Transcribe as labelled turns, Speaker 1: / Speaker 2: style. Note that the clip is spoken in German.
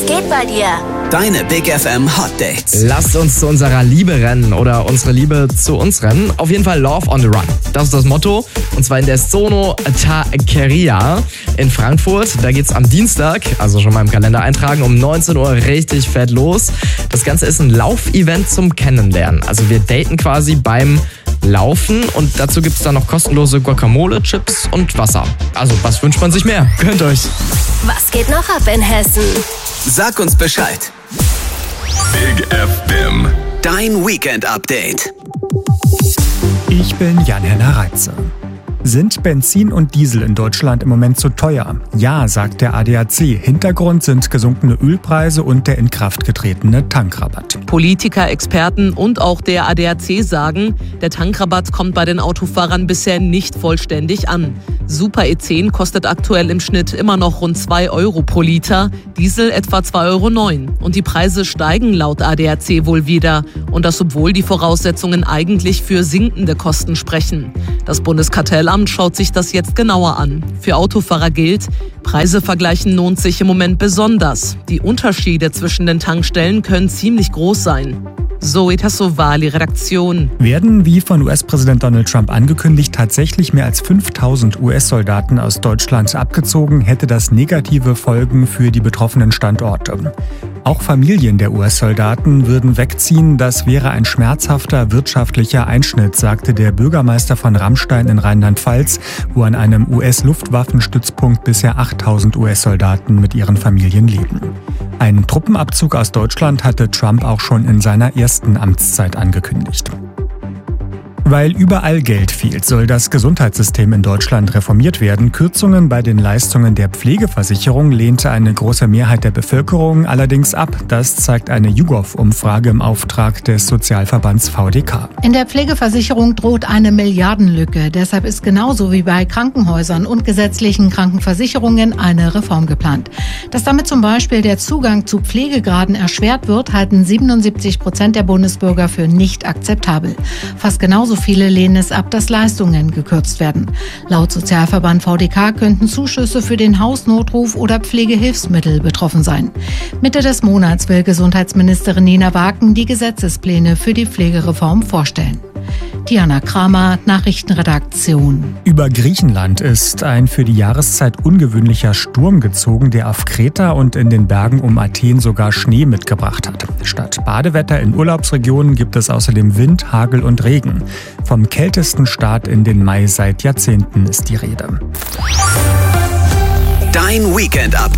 Speaker 1: geht bei dir?
Speaker 2: Deine Big FM Hot Dates.
Speaker 3: Lasst uns zu unserer Liebe rennen oder unsere Liebe zu uns rennen. Auf jeden Fall Love on the Run. Das ist das Motto. Und zwar in der Sono Taqueria in Frankfurt. Da geht's am Dienstag, also schon mal im Kalender eintragen, um 19 Uhr richtig fett los. Das Ganze ist ein Laufevent zum Kennenlernen. Also wir daten quasi beim Laufen und dazu gibt's dann noch kostenlose Guacamole, Chips und Wasser. Also was wünscht man sich mehr? Gönnt euch.
Speaker 1: Was geht noch ab in Hessen?
Speaker 2: Sag uns Bescheid.
Speaker 4: Big FM.
Speaker 2: Dein Weekend-Update.
Speaker 5: Ich bin Jan-Henner Reitze. Sind Benzin und Diesel in Deutschland im Moment zu teuer? Ja, sagt der ADAC. Hintergrund sind gesunkene Ölpreise und der in Kraft getretene Tankrabatt.
Speaker 6: Politiker, Experten und auch der ADAC sagen, der Tankrabatt kommt bei den Autofahrern bisher nicht vollständig an. Super E10 kostet aktuell im Schnitt immer noch rund 2 Euro pro Liter, Diesel etwa 2,09 Euro. Und die Preise steigen laut ADAC wohl wieder. Und das, obwohl die Voraussetzungen eigentlich für sinkende Kosten sprechen. Das Bundeskartellamt schaut sich das jetzt genauer an. Für Autofahrer gilt, Preise vergleichen lohnt sich im Moment besonders. Die Unterschiede zwischen den Tankstellen können ziemlich groß sein. Zoe Tassovali, Redaktion.
Speaker 5: Werden, wie von US-Präsident Donald Trump angekündigt, tatsächlich mehr als 5000 US-Soldaten aus Deutschland abgezogen, hätte das negative Folgen für die betroffenen Standorte. Auch Familien der US-Soldaten würden wegziehen. Das wäre ein schmerzhafter wirtschaftlicher Einschnitt, sagte der Bürgermeister von Ramstein in Rheinland-Pfalz, wo an einem US-Luftwaffenstützpunkt bisher 8000 US-Soldaten mit ihren Familien leben. Einen Truppenabzug aus Deutschland hatte Trump auch schon in seiner ersten Amtszeit angekündigt. Weil überall Geld fehlt, soll das Gesundheitssystem in Deutschland reformiert werden. Kürzungen bei den Leistungen der Pflegeversicherung lehnte eine große Mehrheit der Bevölkerung allerdings ab. Das zeigt eine YouGov-Umfrage im Auftrag des Sozialverbands VDK.
Speaker 7: In der Pflegeversicherung droht eine Milliardenlücke. Deshalb ist genauso wie bei Krankenhäusern und gesetzlichen Krankenversicherungen eine Reform geplant. Dass damit zum Beispiel der Zugang zu Pflegegraden erschwert wird, halten 77% der Bundesbürger für nicht akzeptabel. Fast genauso viele lehnen es ab, dass Leistungen gekürzt werden. Laut Sozialverband VDK könnten Zuschüsse für den Hausnotruf oder Pflegehilfsmittel betroffen sein. Mitte des Monats will Gesundheitsministerin Nina Waken die Gesetzespläne für die Pflegereform vorstellen. Diana Kramer, Nachrichtenredaktion.
Speaker 5: Über Griechenland ist ein für die Jahreszeit ungewöhnlicher Sturm gezogen, der auf Kreta und in den Bergen um Athen sogar Schnee mitgebracht hat. Statt Badewetter in Urlaubsregionen gibt es außerdem Wind, Hagel und Regen. Vom kältesten Start in den Mai seit Jahrzehnten ist die Rede.
Speaker 2: Dein Weekend-Update.